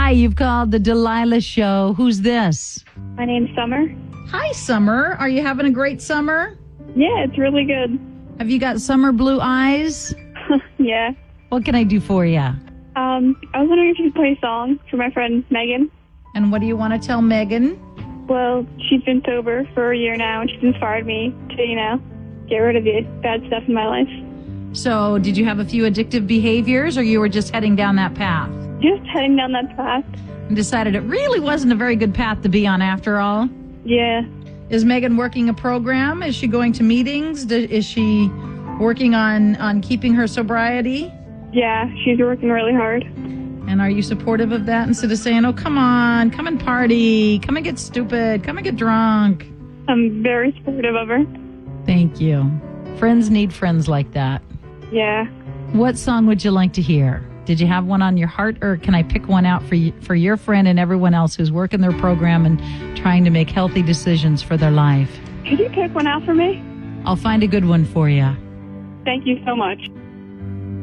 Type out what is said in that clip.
Hi, you've called the Delilah Show. Who's this? My name's Summer. Hi, Summer. Are you having a great summer? Yeah, it's really good. Have you got summer blue eyes? Yeah. What can I do for you? I was wondering if you could play a song for my friend Megan. And what do you want to tell Megan? Well, she's been sober for a year now, and she's inspired me to, get rid of the bad stuff in my life. So, did you have a few addictive behaviors, or you were just heading down that path? Just heading down that path. And decided it really wasn't a very good path to be on after all? Yeah. Is Megan working a program? Is she going to meetings? Is she working on keeping her sobriety? Yeah, she's working really hard. And are you supportive of that instead of saying, oh, come on, come and party, come and get stupid, come and get drunk? I'm very supportive of her. Thank you. Friends need friends like that. Yeah. What song would you like to hear? Did you have one on your heart, or can I pick one out for your friend and everyone else who's working their program and trying to make healthy decisions for their life? Could you pick one out for me? I'll find a good one for you. Thank you so much.